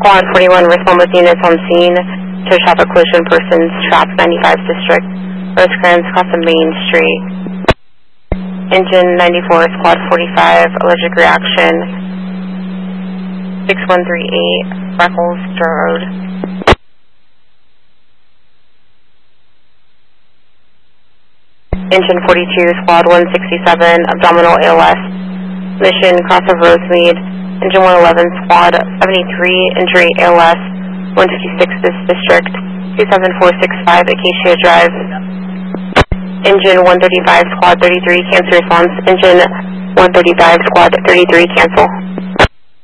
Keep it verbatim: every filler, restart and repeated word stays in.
Squad forty-one, respond with units on scene to traffic collision, persons trapped, ninety-five District, Rosecrans, Cossum Main Street. Engine ninety-four, Squad forty-five, allergic reaction, six one three eight, Freckles Road. Engine forty-two, Squad one sixty-seven, abdominal A L S, mission cross of Rosemead. Engine one eleven, Squad seventy-three, injury A L S, one fifty-six this District, two seven four six five, Acacia Drive. Engine one thirty-five, Squad thirty-three, cancel response. Engine one thirty-five, Squad thirty-three, cancel.